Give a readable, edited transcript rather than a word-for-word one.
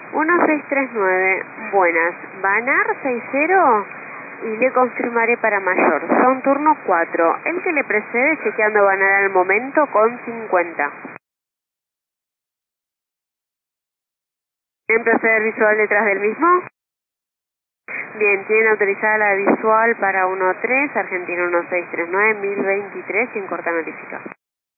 1639, buenas, Banar 60 y le confirmaré para mayor, son turno 4, el que le precede chequeando Banar al momento con 50. ¿Tienen proceder visual detrás del mismo? Bien, tienen autorizada la visual para 13, Argentina 1639, 1023, sin corta notificación.